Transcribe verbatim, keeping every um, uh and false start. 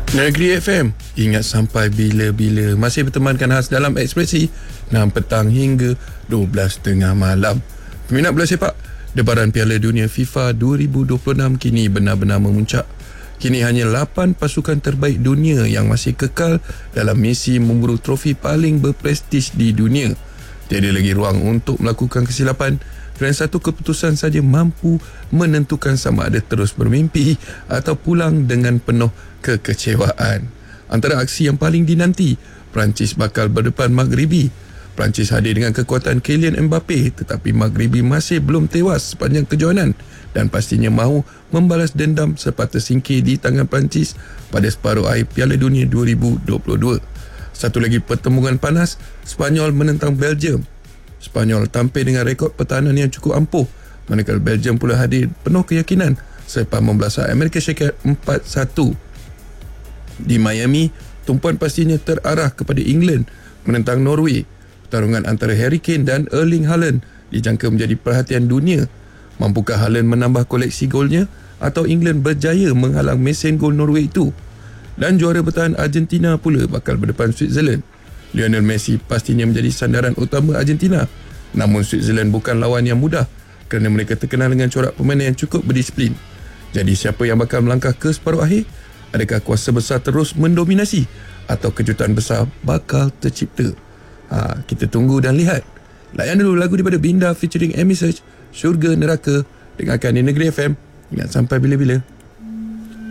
Negeri F M, ingat sampai bila-bila. Masih bertemankan khas dalam Ekspresi enam petang hingga dua belas tiga puluh malam. Peminat bola sepak, debaran Piala Dunia FIFA dua ribu dua puluh enam kini benar-benar memuncak. Kini hanya lapan pasukan terbaik dunia yang masih kekal dalam misi memburu trofi paling berprestij di dunia. Tiada lagi ruang untuk melakukan kesilapan kerana satu keputusan saja mampu menentukan sama ada terus bermimpi atau pulang dengan penuh kekecewaan. Antara aksi yang paling dinanti, Perancis bakal berdepan Maghribi. Perancis hadir dengan kekuatan Kylian Mbappe, tetapi Maghribi masih belum tewas sepanjang kejohanan dan pastinya mahu membalas dendam sepatah singkir di tangan Perancis pada separuh akhir Piala Dunia dua ribu dua puluh dua. Satu lagi pertembungan panas, Sepanyol menentang Belgium. Sepanyol tampil dengan rekod pertahanan yang cukup ampuh, manakala Belgium pula hadir penuh keyakinan selepas membelasah Amerika Syarikat empat satu. Di Miami, tumpuan pastinya terarah kepada England menentang Norway. Pertarungan antara Harry Kane dan Erling Haaland dijangka menjadi perhatian dunia. Mampukah Haaland menambah koleksi golnya atau England berjaya menghalang mesin gol Norway itu? Dan juara bertahan Argentina pula bakal berdepan Switzerland. Lionel Messi pastinya menjadi sandaran utama Argentina. Namun Switzerland bukan lawan yang mudah kerana mereka terkenal dengan corak permainan yang cukup berdisiplin. Jadi siapa yang bakal melangkah ke separuh akhir? Adakah kuasa besar terus mendominasi atau kejutan besar bakal tercipta? Ha, kita tunggu dan lihat. Layan dulu lagu daripada Binda featuring Amy Search, Syurga Neraka. Dengarkan di Negeri F M. Ingat sampai bila-bila.